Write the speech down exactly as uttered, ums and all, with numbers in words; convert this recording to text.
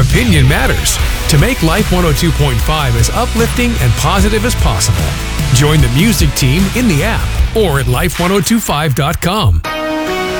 opinion matters to make Life one oh two point five as uplifting and positive as possible. Join the music team in the app or at life ten twenty-five dot com.